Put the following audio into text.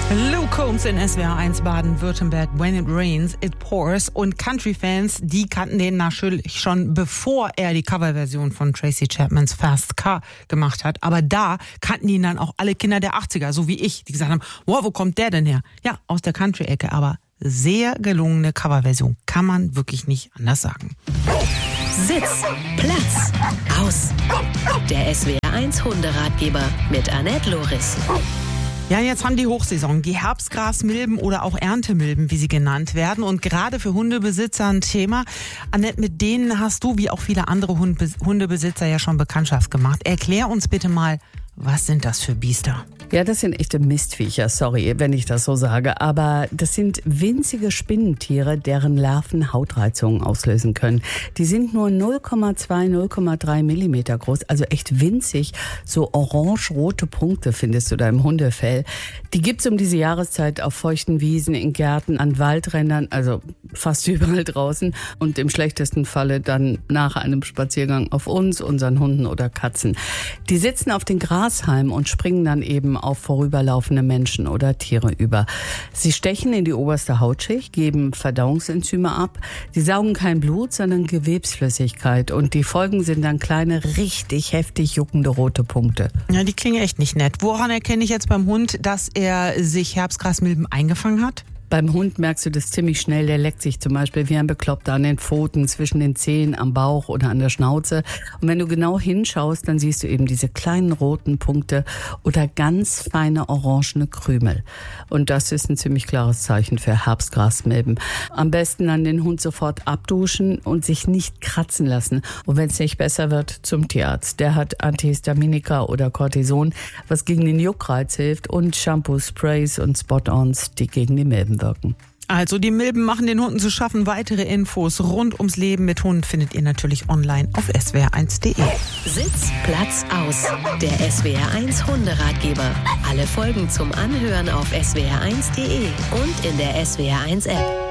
Luke Combs in SWR 1 Baden-Württemberg, When It Rains, It Pours. Und Country-Fans, die kannten den natürlich schon, bevor er die Coverversion von Tracy Chapmans Fast Car gemacht hat. Aber da kannten ihn dann auch alle Kinder der 80er, so wie ich, die gesagt haben, wow, wo kommt der denn her? Ja, aus der Country-Ecke, aber sehr gelungene Coverversion, kann man wirklich nicht anders sagen. Sitz, Platz, aus. Der SWR 1 Hunderatgeber mit Annette Loris. Ja, jetzt haben die Hochsaison, die Herbstgrasmilben oder auch Erntemilben, wie sie genannt werden. Und gerade für Hundebesitzer ein Thema. Annette, mit denen hast du, wie auch viele andere Hundebesitzer, ja schon Bekanntschaft gemacht. Erklär uns bitte mal, was sind das für Biester? Ja, das sind echte Mistviecher, sorry, wenn ich das so sage. Aber das sind winzige Spinnentiere, deren Larven Hautreizungen auslösen können. Die sind nur 0,2, 0,3 Millimeter groß, also echt winzig. So orange-rote Punkte findest du da im Hundefell. Die gibt's um diese Jahreszeit auf feuchten Wiesen, in Gärten, an Waldrändern, also fast überall draußen. Und im schlechtesten Falle dann nach einem Spaziergang auf uns, unseren Hunden oder Katzen. Die sitzen auf den Grashalmen und springen dann eben auf vorüberlaufende Menschen oder Tiere über. Sie stechen in die oberste Hautschicht, geben Verdauungsenzyme ab. Sie saugen kein Blut, sondern Gewebsflüssigkeit. Und die Folgen sind dann kleine, richtig heftig juckende rote Punkte. Ja, die klingen echt nicht nett. Woran erkenne ich jetzt beim Hund, dass er sich Herbstgrasmilben eingefangen hat? Beim Hund merkst du das ziemlich schnell. Der leckt sich zum Beispiel wie ein Bekloppter an den Pfoten, zwischen den Zehen, am Bauch oder an der Schnauze. Und wenn du genau hinschaust, dann siehst du eben diese kleinen roten Punkte oder ganz feine orangene Krümel. Und das ist ein ziemlich klares Zeichen für Herbstgrasmilben. Am besten dann den Hund sofort abduschen und sich nicht kratzen lassen. Und wenn es nicht besser wird, zum Tierarzt. Der hat Antihistaminika oder Cortison, was gegen den Juckreiz hilft, und Shampoo, Sprays und Spot-ons, die gegen die Milben wirken. Also die Milben machen den Hunden zu schaffen. Weitere Infos rund ums Leben mit Hund findet ihr natürlich online auf swr1.de. Sitz, Platz, aus. Der SWR 1 Hunderatgeber. Alle Folgen zum Anhören auf swr1.de und in der SWR 1 App.